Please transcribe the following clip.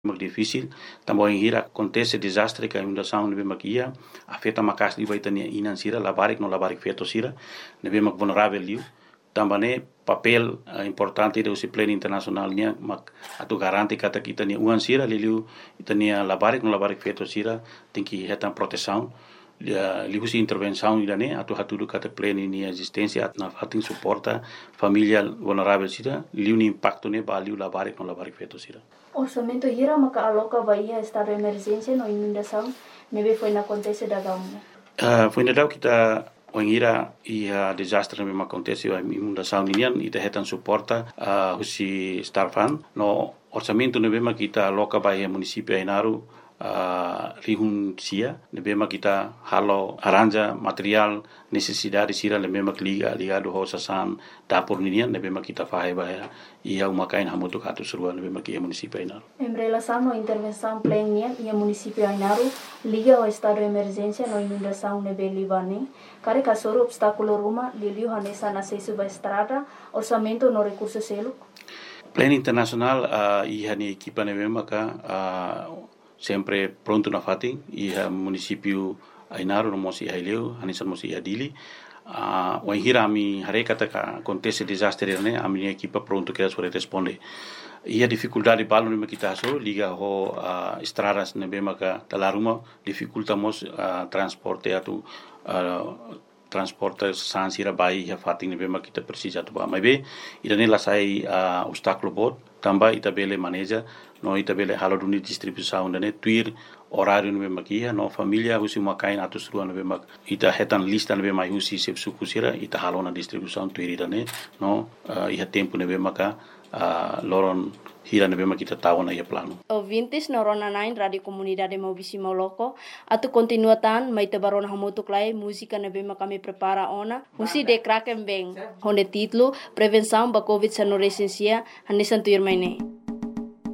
muito difícil. Também hira acontece desastre que a inundação nebe makia afeta makas di baitania inan sira labarik no labarik feto sira nebe mak vulnerável liu. Também papel importante do plano internacional nia mak atu garanti kata kita ni uan sira liu itania labarik no labarik feto sira tem que retan proteção liu si intervenção irane atu hatudu kata plano ni existência na fatin suporta família vulnerável sira liu ni impacto ne ba liu labarik no labarik feto sira. Orçamento hira maka aloca Bahia estado de emergência no inundação nebe foi na acontece da gauna. Foi na kita Wangira ia desastre mesmo acontece a inundação ninian ita hetan suporta husi starfan no orçamento nebema kita aloca Bahia município Ainaru rihun sia nebema kita halo aranja material necessidade sira nebema ligado ho sasan dapur ninian nebema kita fahe Bahia ia umakain hamutu katu surua nebema kia município Ainaru. Em relação à intervenção plena e município Ainaru liga ao estado de emergência no inundação nebe Libane kare kasoro obstáculo ruma liliu hanesa na seisuba estrada orçamento no recurso selo. Plano internacional ia ni equipa nebema ka sempre pronto na fati ia município Ainaru no mosi haileu hanisan mosi adili o hira mi harekata ka acontece desastre ne a minha equipa pronto que sobre responde ia dificuldade balo ne kita so liga ho estradas ne bema ka talaruma dificultamos transporte atu transporte sansira bai ya fati ne bema kita precisa tu ba mai be irane la sai obstáculo bot tamba itabele maneja no itabele haloduni distribuição ne tuir horário no bema kia no família husi makain atus rua no bema ita hetan lista no bema husi sep sukusira ita halona distribuição tuir irane no ia tempo no bema ka loron hira ne bema kita tahu na ia plano. Ouvintes na Rona 9 Radio Comunidade Mauvício Moloko atu continuatan mai tabarona hamutuk lai música ne bema kami prepara ona husi de kraken beng honde título prevenção ba covid-19 hanesan tuir maine.